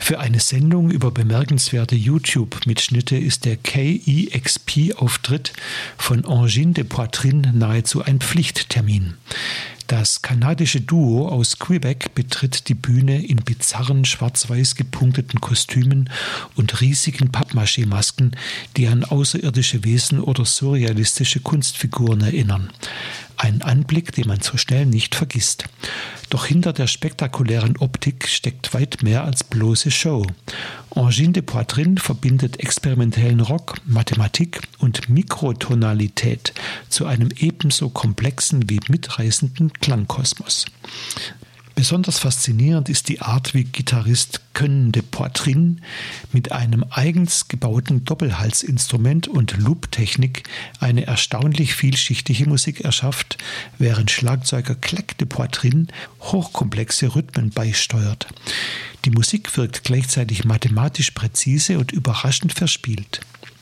Für eine Sendung über bemerkenswerte YouTube-Mitschnitte ist der KEXP-Auftritt von Angine de Poitrine nahezu ein Pflichttermin. Das kanadische Duo aus Quebec betritt die Bühne in bizarren schwarz-weiß gepunkteten Kostümen und riesigen Pappmaché-Masken, die an außerirdische Wesen oder surrealistische Kunstfiguren erinnern. Ein Anblick, den man so schnell nicht vergisst. Doch hinter der spektakulären Optik steckt weit mehr als bloße Show. Angine de Poitrine verbindet experimentellen Rock, Mathematik und Mikrotonalität zu einem ebenso komplexen wie mitreißenden Klangkosmos. Besonders faszinierend ist die Art, wie Gitarrist Koen de Poitrine mit einem eigens gebauten Doppelhalsinstrument und Loop-Technik eine erstaunlich vielschichtige Musik erschafft, während Schlagzeuger Claque de Poitrine hochkomplexe Rhythmen beisteuert. Die Musik wirkt gleichzeitig mathematisch präzise und überraschend verspielt.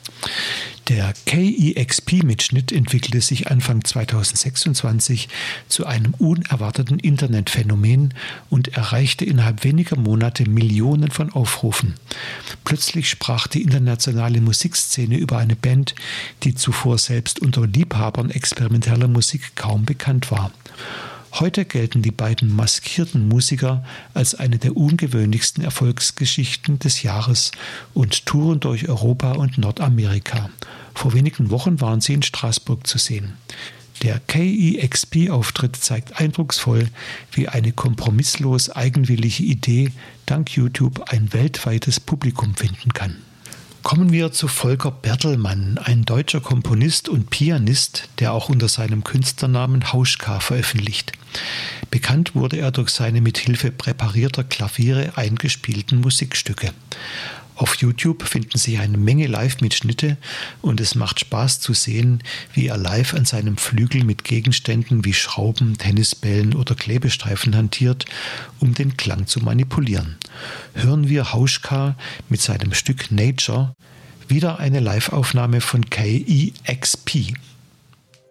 Der KEXP-Mitschnitt entwickelte sich Anfang 2026 zu einem unerwarteten Internetphänomen und erreichte innerhalb weniger Monate Millionen von Aufrufen. Plötzlich sprach die internationale Musikszene über eine Band, die zuvor selbst unter Liebhabern experimenteller Musik kaum bekannt war. Heute gelten die beiden maskierten Musiker als eine der ungewöhnlichsten Erfolgsgeschichten des Jahres und touren durch Europa und Nordamerika. Vor wenigen Wochen waren sie in Straßburg zu sehen. Der KEXP-Auftritt zeigt eindrucksvoll, wie eine kompromisslos eigenwillige Idee dank YouTube ein weltweites Publikum finden kann. Kommen wir zu Volker Bertelmann, ein deutscher Komponist und Pianist, der auch unter seinem Künstlernamen Hauschka veröffentlicht. Bekannt wurde er durch seine mit Hilfe präparierter Klaviere eingespielten Musikstücke. Auf YouTube finden sich eine Menge Live-Mitschnitte und es macht Spaß zu sehen, wie er live an seinem Flügel mit Gegenständen wie Schrauben, Tennisbällen oder Klebestreifen hantiert, um den Klang zu manipulieren. Hören wir Hauschka mit seinem Stück Nature, wieder eine Live-Aufnahme von KEXP.